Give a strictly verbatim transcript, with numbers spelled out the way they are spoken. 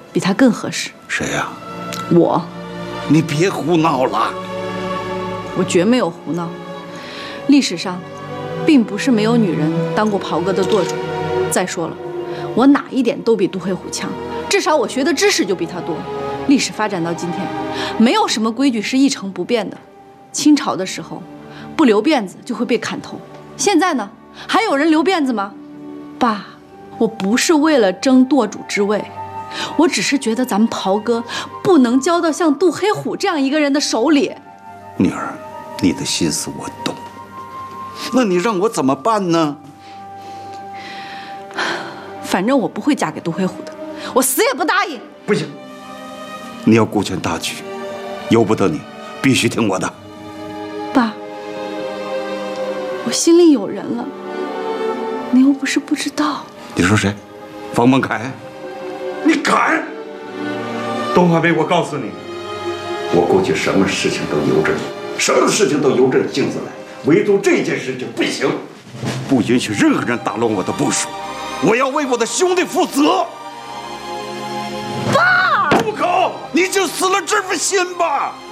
比他更合适。 谁呀？ 我。 你别胡闹了。 我绝没有胡闹。历史上，并不是没有女人当过袍哥的舵主。再说了，我哪一点都比杜黑虎强，至少我学的知识就比他多。历史发展到今天，没有什么规矩是一成不变的。清朝的时候，不留辫子就会被砍头。现在呢，还有人留辫子吗？爸，我不是为了争舵主之位，我只是觉得咱们袍哥不能交到像杜黑虎这样一个人的手里。 女儿，你的心思我懂，那你让我怎么办呢？ 反正我不会嫁给杜黑虎的，我死也不答应。 不行，你要顾全大局，由不得你，必须听我的。 爸，我心里有人了，你又不是不知道。 你说谁？方孟凯？你敢？东华梅，我告诉你，我估计什么事情都由着你，什么事情都由着镜子来，唯独这件事情不行，不允许任何人打乱我的部署。我要为我的兄弟负责。 爸， 住口！你就死了这份心吧。